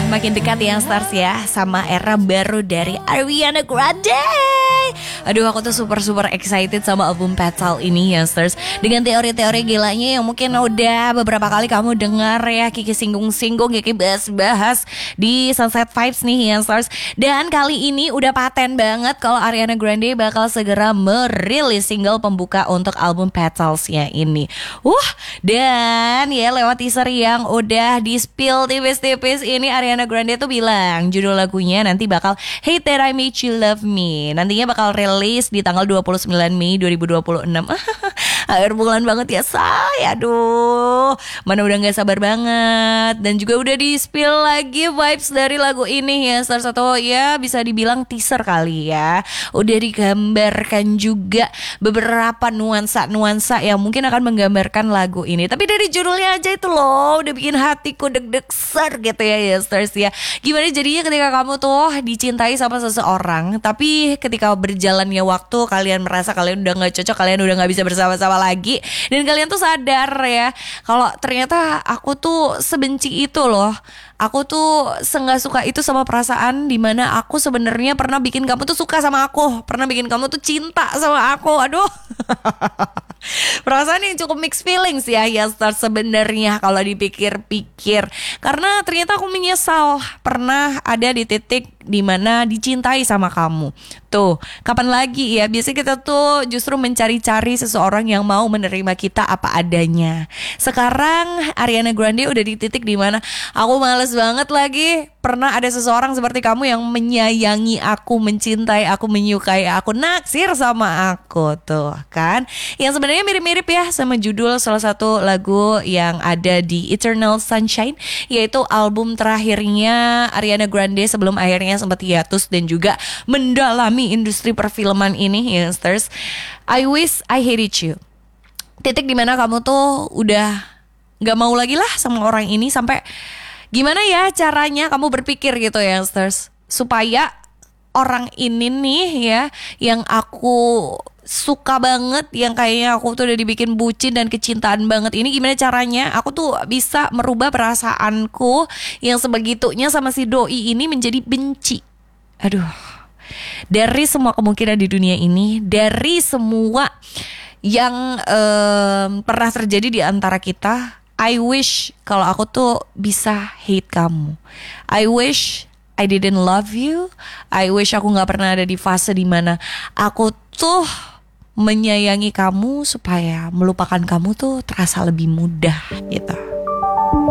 Makin dekat ya Stars ya sama era baru dari Ariana Grande. Aduh, aku tuh super excited sama album Petal ini ya Stars. Dengan teori-teori gilanya yang mungkin udah beberapa kali kamu dengar ya, Kiki singgung-singgung, Kiki bahas-bahas di Sunset Vibes nih ya Stars. Dan kali ini udah paten banget kalau Ariana Grande bakal segera merilis single pembuka untuk album Petals-nya ini. Dan ya lewat teaser yang udah di-spill tipis-tipis ini, Ariana Grande tuh bilang judul lagunya nanti bakal Hate That I Made You Love Me. Nantinya bakal rilis di tanggal 29 Mei 2026. Akhir bulan banget ya say. Aduh, mana udah gak sabar banget. Dan juga udah di-spill lagi vibes dari lagu ini ya Stars, atau ya bisa dibilang teaser kali ya. Udah digambarkan juga beberapa nuansa-nuansa yang mungkin akan menggambarkan lagu ini. Tapi dari judulnya aja itu loh udah bikin hatiku deg-degsar gitu ya Stars ya. Gimana jadinya ketika kamu tuh dicintai sama seseorang, tapi ketika berjalannya waktu kalian merasa kalian udah gak cocok, kalian udah gak bisa bersama-sama lagi, dan kalian tuh sadar ya kalau ternyata aku tuh sebenci itu loh, aku tuh nggak suka itu sama perasaan dimana aku sebenarnya pernah bikin kamu tuh suka sama aku, pernah bikin kamu tuh cinta sama aku. Aduh. Perasaan yang cukup mixed feelings ya Start sebenarnya kalau dipikir-pikir, karena ternyata aku menyesal pernah ada di titik dimana dicintai sama kamu. Tuh, kapan lagi ya? Biasanya kita tuh justru mencari-cari seseorang yang mau menerima kita apa adanya. Sekarang Ariana Grande udah di titik dimana aku males banget lagi pernah ada seseorang seperti kamu yang menyayangi aku, mencintai aku, menyukai aku, naksir sama aku tuh kan. Yang sebenarnya mirip-mirip ya sama judul salah satu lagu yang ada di Eternal Sunshine, yaitu album terakhirnya Ariana Grande sebelum akhirnya sempat hiatus dan juga mendalami industri perfilman ini ya Stars. I Wish I Hated You. Titik dimana kamu tuh udah gak mau lagi lah sama orang ini, sampai gimana ya caranya kamu berpikir gitu ya Stars, supaya orang ini nih ya yang aku suka banget, yang kayaknya aku tuh udah dibikin bucin dan kecintaan banget ini, gimana caranya aku tuh bisa merubah perasaanku yang sebegitunya sama si doi ini menjadi benci. Aduh, dari semua kemungkinan di dunia ini, dari semua yang pernah terjadi di antara kita, I wish kalau aku tuh bisa hate kamu. I wish I didn't love you. I wish aku gak pernah ada di fase dimana aku tuh menyayangi kamu supaya melupakan kamu tuh terasa lebih mudah gitu.